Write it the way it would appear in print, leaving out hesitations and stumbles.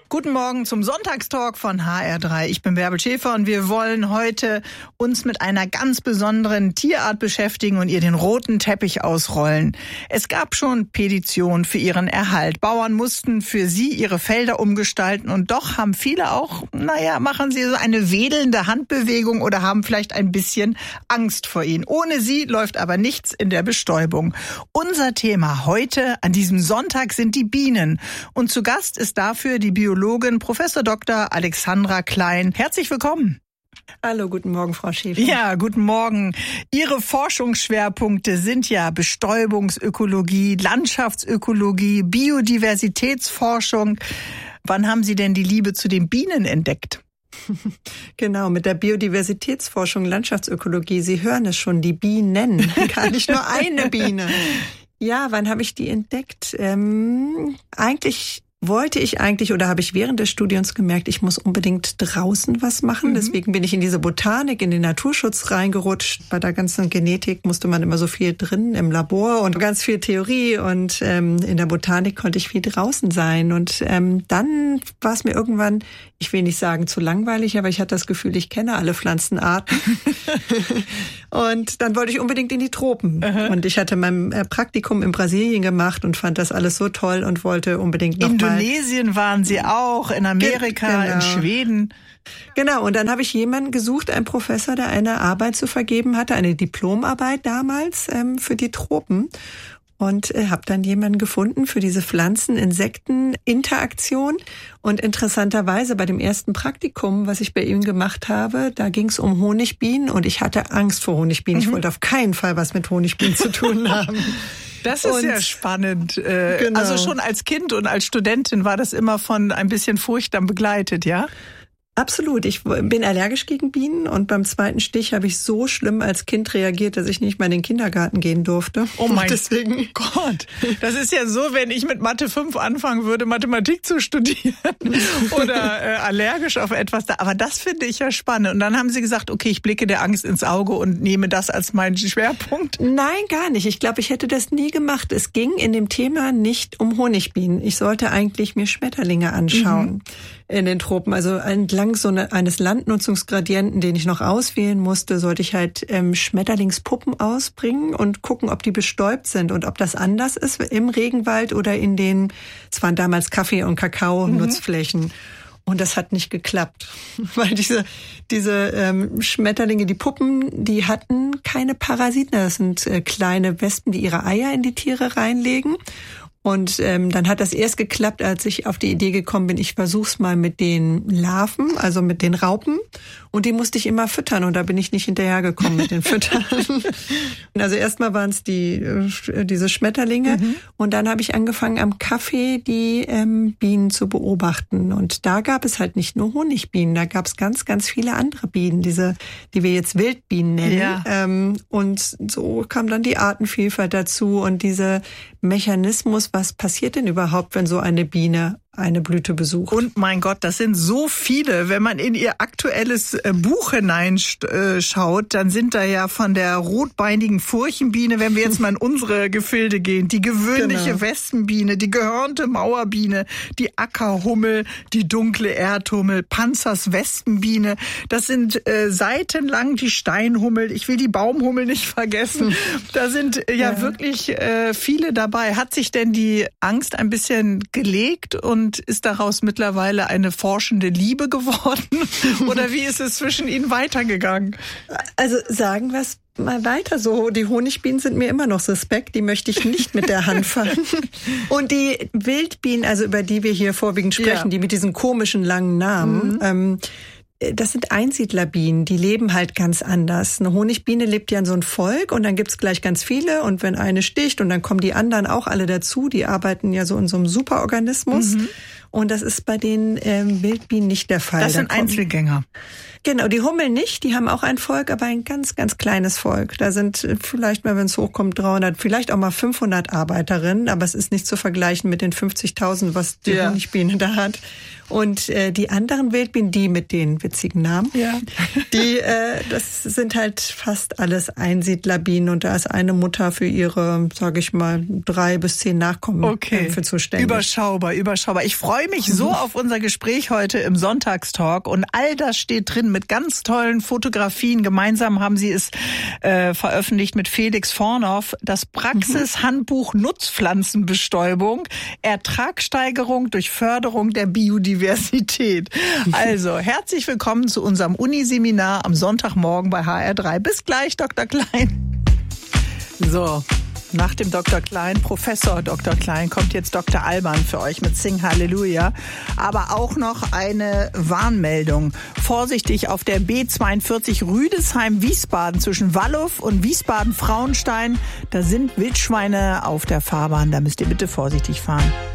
Guten Morgen zum Sonntagstalk von HR3. Ich bin Bärbel Schäfer und wir wollen heute uns mit einer ganz besonderen Tierart beschäftigen und ihr den roten Teppich ausrollen. Es gab schon Petitionen für ihren Erhalt. Bauern mussten für sie ihre Felder umgestalten und doch haben viele auch, machen sie so eine wedelnde Handbewegung oder haben vielleicht ein bisschen Angst vor ihnen. Ohne sie läuft aber nichts in der Bestäubung. Unser Thema heute an diesem Sonntag sind die Bienen. Und zu Gast ist dafür die Biologin Professor Dr. Alexandra Klein. Herzlich willkommen. Hallo, guten Morgen, Frau Schäfer. Ja, guten Morgen. Ihre Forschungsschwerpunkte sind ja Bestäubungsökologie, Landschaftsökologie, Biodiversitätsforschung. Wann haben Sie denn die Liebe zu den Bienen entdeckt? Genau, mit der Biodiversitätsforschung, Landschaftsökologie. Sie hören es schon, die Bienen, gar nicht nur eine Biene. Ja, wann habe ich die entdeckt? Habe ich während des Studiums gemerkt, ich muss unbedingt draußen was machen. Deswegen bin ich in diese Botanik, in den Naturschutz reingerutscht. Bei der ganzen Genetik musste man immer so viel drin im Labor und ganz viel Theorie. Und in der Botanik konnte ich viel draußen sein. Und dann war es mir irgendwann, ich will nicht sagen zu langweilig, aber ich hatte das Gefühl, ich kenne alle Pflanzenarten. Und dann wollte ich unbedingt in die Tropen. Und ich hatte mein Praktikum in Brasilien gemacht und fand das alles so toll und wollte unbedingt noch Indonesien waren Sie auch, in Amerika, in Schweden. Genau, und dann habe ich jemanden gesucht, einen Professor, der eine Arbeit zu vergeben hatte, eine Diplomarbeit damals für die Tropen. Und habe dann jemanden gefunden für diese Pflanzen-Insekten-Interaktion. Und interessanterweise bei dem ersten Praktikum, was ich bei ihm gemacht habe, da ging es um Honigbienen und ich hatte Angst vor Honigbienen. Ich wollte auf keinen Fall was mit Honigbienen zu tun haben. Das ist ja spannend. Genau. Also schon als Kind und als Studentin war das immer von ein bisschen Furcht dann begleitet, ja? Absolut. Ich bin allergisch gegen Bienen und beim zweiten Stich habe ich so schlimm als Kind reagiert, dass ich nicht mal in den Kindergarten gehen durfte. Oh mein Gott. Das ist ja so, wenn ich mit Mathe 5 anfangen würde, Mathematik zu studieren oder allergisch auf etwas. Aber das finde ich ja spannend. Und dann haben Sie gesagt, okay, ich blicke der Angst ins Auge und nehme das als meinen Schwerpunkt. Nein, gar nicht. Ich glaube, ich hätte das nie gemacht. Es ging in dem Thema nicht um Honigbienen. Ich sollte eigentlich mir Schmetterlinge anschauen in den Tropen. Also entlang eines Landnutzungsgradienten, den ich noch auswählen musste, sollte ich halt Schmetterlingspuppen ausbringen und gucken, ob die bestäubt sind und ob das anders ist im Regenwald oder in den, es waren damals Kaffee- und Kakao-Nutzflächen. Und das hat nicht geklappt, weil diese Schmetterlinge, die Puppen, die hatten keine Parasiten. Das sind kleine Wespen, die ihre Eier in die Tiere reinlegen. Und dann hat das erst geklappt, als ich auf die Idee gekommen bin, ich versuch's mal mit den Larven, also mit den Raupen. Und die musste ich immer füttern und da bin ich nicht hinterhergekommen mit den Füttern. Also erstmal waren es diese Schmetterlinge und dann habe ich angefangen am Kaffee die Bienen zu beobachten. Und da gab es halt nicht nur Honigbienen, da gab es ganz, ganz viele andere Bienen, die wir jetzt Wildbienen nennen. Ja. Und so kam dann die Artenvielfalt dazu und diese Mechanismus, was passiert denn überhaupt, wenn so eine Biene eine Blüte besucht? Und mein Gott, das sind so viele. Wenn man in ihr aktuelles Buch hineinschaut, dann sind da ja von der rotbeinigen Furchenbiene, wenn wir jetzt mal in unsere Gefilde gehen, die gewöhnliche Wespenbiene, die gehörnte Mauerbiene, die Ackerhummel, die dunkle Erdhummel, Panzers Wespenbiene. Das sind seitenlang die Steinhummel. Ich will die Baumhummel nicht vergessen. Da sind wirklich viele dabei. Hat sich denn die Angst ein bisschen gelegt und ist daraus mittlerweile eine forschende Liebe geworden? Oder wie ist es zwischen Ihnen weitergegangen? Also sagen wir es mal weiter so. Die Honigbienen sind mir immer noch suspekt. Die möchte ich nicht mit der Hand fangen. Und die Wildbienen, also über die wir hier vorwiegend sprechen, die mit diesen komischen langen Namen, das sind Einsiedlerbienen, die leben halt ganz anders. Eine Honigbiene lebt ja in so einem Volk und dann gibt's gleich ganz viele und wenn eine sticht und dann kommen die anderen auch alle dazu, die arbeiten ja so in so einem Superorganismus und das ist bei den Wildbienen nicht der Fall. Das sind Einzelgänger. Genau, die Hummeln nicht, die haben auch ein Volk, aber ein ganz, ganz kleines Volk. Da sind vielleicht mal, wenn es hochkommt, 300, vielleicht auch mal 500 Arbeiterinnen, aber es ist nicht zu vergleichen mit den 50.000, was die Honigbiene da hat. Und die anderen Wildbienen, die mit den witzigen Namen. Ja. Das sind halt fast alles Einsiedlerbienen und da ist eine Mutter für ihre, sage ich mal, 3 bis 10 Nachkommen für zuständig. Überschaubar. Ich freue mich so auf unser Gespräch heute im Sonntagstalk und all das steht drin mit ganz tollen Fotografien. Gemeinsam haben Sie es veröffentlicht mit Felix Vornoff, das Praxishandbuch Nutzpflanzenbestäubung, Ertragssteigerung durch Förderung der Biodiversität. Also, herzlich willkommen zu unserem Uniseminar am Sonntagmorgen bei HR3. Bis gleich, Dr. Klein. So, nach dem Dr. Klein, Professor Dr. Klein, kommt jetzt Dr. Alban für euch mit Sing Halleluja. Aber auch noch eine Warnmeldung. Vorsichtig auf der B42 Rüdesheim-Wiesbaden zwischen Wallow und Wiesbaden-Frauenstein. Da sind Wildschweine auf der Fahrbahn. Da müsst ihr bitte vorsichtig fahren.